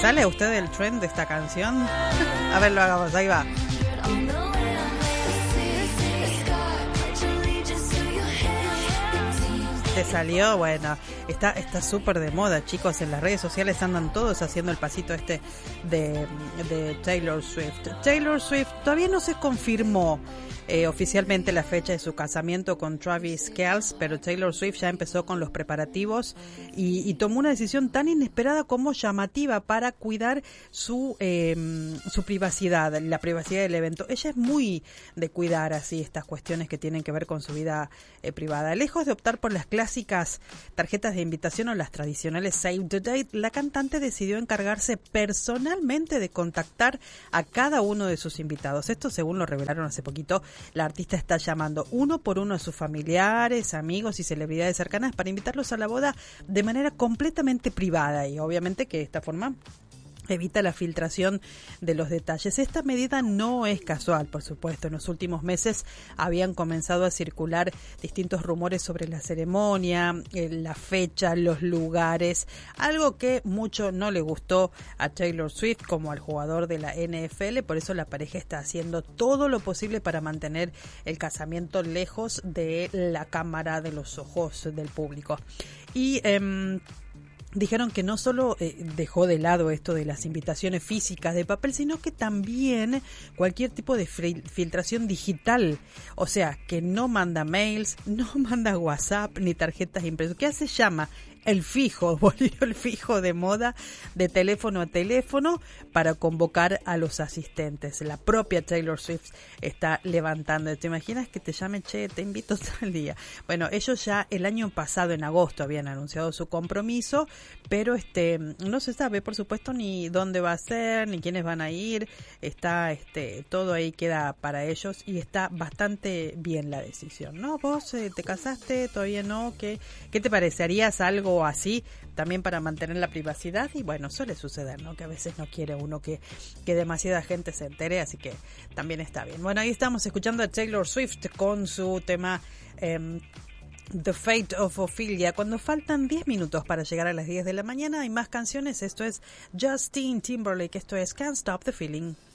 sale a usted el trend de esta canción? A ver, lo hagamos, ahí va. ¿Te salió? Bueno, está súper de moda, chicos. En las redes sociales andan todos haciendo el pasito este de Taylor Swift. Taylor Swift todavía no se confirmó oficialmente la fecha de su casamiento con Travis Kelce, pero Taylor Swift ya empezó con los preparativos y tomó una decisión tan inesperada como llamativa para cuidar su privacidad, la privacidad del evento. Ella es muy de cuidar así estas cuestiones que tienen que ver con su vida privada. Lejos de optar por las clásicas tarjetas de invitación o las tradicionales Save the Date, la cantante decidió encargarse personalmente de contactar a cada uno de sus invitados. Esto según lo revelaron hace poquito. La artista está llamando uno por uno a sus familiares, amigos y celebridades cercanas para invitarlos a la boda de manera completamente privada y obviamente que de esta forma evita la filtración de los detalles. Esta medida no es casual, por supuesto. En los últimos meses habían comenzado a circular distintos rumores sobre la ceremonia, la fecha, los lugares, algo que mucho no le gustó a Taylor Swift como al jugador de la NFL. Por eso la pareja está haciendo todo lo posible para mantener el casamiento lejos de la cámara, de los ojos del público. Y dijeron que no solo dejó de lado esto de las invitaciones físicas de papel, sino que también cualquier tipo de filtración digital. O sea, que no manda mails, no manda WhatsApp ni tarjetas impresas. ¿Qué hace? Llama el fijo, volvió el fijo de moda de teléfono a teléfono para convocar a los asistentes. La propia Taylor Swift está levantando. ¿Te imaginas que te llame, che, te invito tal día? Bueno, ellos ya el año pasado, en agosto, habían anunciado su compromiso, pero no se sabe, por supuesto, ni dónde va a ser, ni quiénes van a ir. Está todo ahí queda para ellos y está bastante bien la decisión, ¿no? ¿Vos te casaste? ¿Todavía no? ¿Qué te parece? ¿Harías algo así también para mantener la privacidad? Y bueno, suele suceder, ¿no? Que a veces no quiere uno que demasiada gente se entere, así que también está bien. Bueno, ahí estamos escuchando a Taylor Swift con su tema The Fate of Ophelia. Cuando faltan 10 minutos para llegar a las 10 de la mañana hay más canciones. Esto es Justin Timberlake, esto es Can't Stop the Feeling.